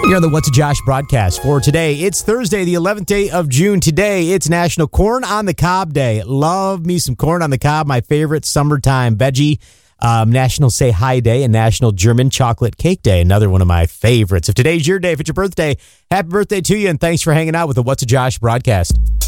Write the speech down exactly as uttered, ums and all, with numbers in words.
You're on the What's a Josh broadcast for today. It's Thursday, the eleventh day of June. Today, it's National Corn on the Cob Day. Love me some corn on the cob, my favorite summertime veggie. Um, National Say Hi Day and National German Chocolate Cake Day, another one of my favorites. If today's your day, if it's your birthday, happy birthday to you, and thanks for hanging out with the What's a Josh broadcast.